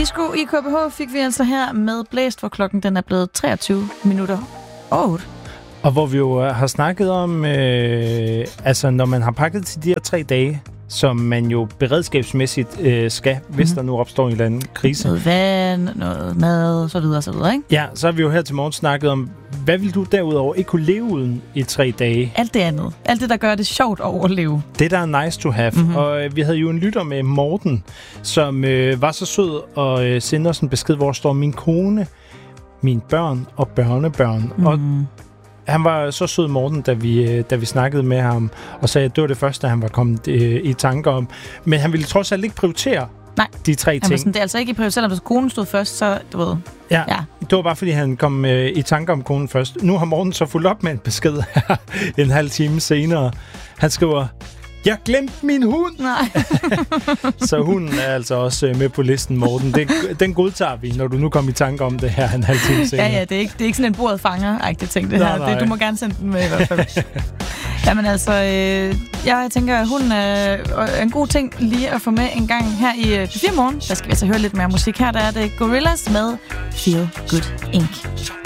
Disco i KBH fik vi altså her med Blæst, hvor klokken den er blevet 23 minutter over 8. Og hvor vi jo har snakket om, altså når man har pakket til de her 3 dage, som man jo beredskabsmæssigt skal, hvis der nu opstår en eller anden krise. Noget vand, noget mad, så videre, ikke? Ja, så har vi jo her til morgen snakket om, hvad vil du derudover ikke kunne leve uden i 3 dage? Alt det andet. Alt det, der gør det sjovt at overleve. Det, der er nice to have. Og vi havde jo en lytter med, Morten, som var så sød og sendte os en besked, hvor står min kone, mine børn og børnebørn. Og han var så sød, Morten, da vi snakkede med ham, og sagde, at det var det første, han var kommet i tanker om. Men han ville trods alt ikke prioritere de 3 ting. Sådan, det er altså ikke prioriteret, selvom konen stod først, så du ved. Ja, det var bare, fordi han kom i tanker om konen først. Nu har Morten så fulgt op med en besked her en halv time senere. Han skriver, jeg glemte min hund! Nej. Så hunden er altså også med på listen, Morten. Den godtager vi, når du nu kommer i tanker om det her en halv time senere. Ja, det er ikke sådan en bordet fanger-agtig ting, det her. Nej. Du må gerne sende den med i hvert fald. Jamen altså, jeg tænker, at hunden er en god ting lige at få med en gang her i 4 morgen. Der skal vi altså høre lidt mere musik. Her der er det Gorillaz med Feel Good Inc.